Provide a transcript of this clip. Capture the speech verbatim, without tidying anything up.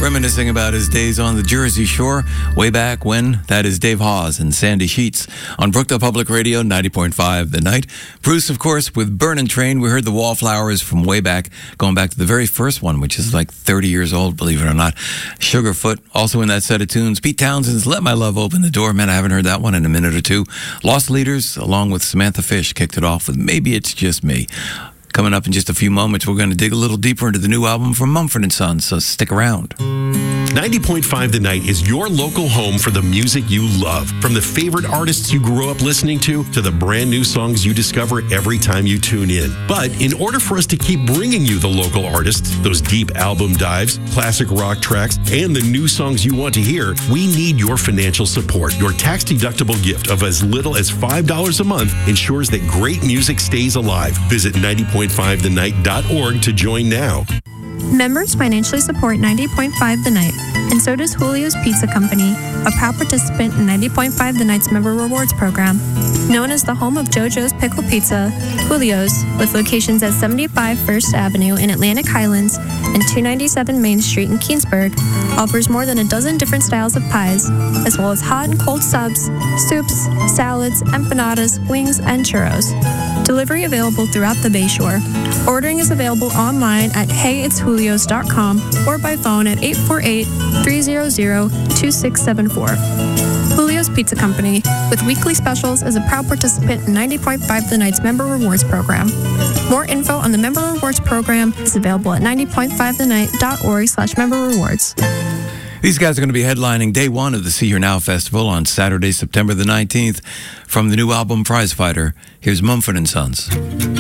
reminiscing about his days on the Jersey Shore way back when. That is Dave Hawes and Sandy Sheets on Brookdale Public Radio, ninety point five The Night. Bruce, of course, with Burnin' Train. We heard the Wallflowers from way back, going back to the very first one, which is like thirty years old, believe it or not. Sugarfoot, also in that set of tunes. Pete Townsend's Let My Love Open the Door. Man, I haven't heard that one in a minute or two. Lost Leaders, along with Samantha Fish, kicked it off with Maybe It's Just Me. Coming up in just a few moments, we're going to dig a little deeper into the new album from Mumford and Sons, so stick around. ninety point five The Night is your local home for the music you love. From the favorite artists you grew up listening to, to the brand new songs you discover every time you tune in. But in order for us to keep bringing you the local artists, those deep album dives, classic rock tracks, and the new songs you want to hear, we need your financial support. Your tax-deductible gift of as little as five dollars a month ensures that great music stays alive. Visit ninety point five the night dot org to join now. Members financially support ninety point five The Night, and so does Julio's Pizza Company, a proud participant in ninety point five The Night's Member Rewards Program. Known as the home of JoJo's Pickle Pizza, Julio's, with locations at seventy-five First Avenue in Atlantic Highlands and two ninety-seven Main Street in Keansburg, offers more than a dozen different styles of pies, as well as hot and cold subs, soups, salads, empanadas, wings, and churros. Delivery available throughout the Bayshore. Ordering is available online at hey it's julios dot com or by phone at eight four eight, three hundred, two six seven four. Julio's Pizza Company, with weekly specials, is a proud participant in ninety point five The Night's Member Rewards Program. More info on the Member Rewards Program is available at ninety point five the night dot org slash member rewards. These guys are going to be headlining day one of the See Here Now Festival on Saturday, September the nineteenth. From the new album Prize Fighter, here's Mumford and Sons.